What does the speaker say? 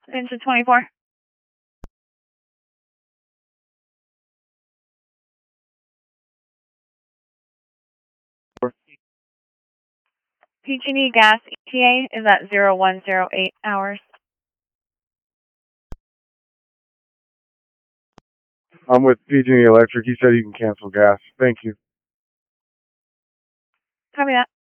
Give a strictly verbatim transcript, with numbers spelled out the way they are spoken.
Into twenty-four. P G and E gas E T A is at zero one zero eight hours. I'm with P G and E Electric. He said he can cancel gas. Thank you. Copy that.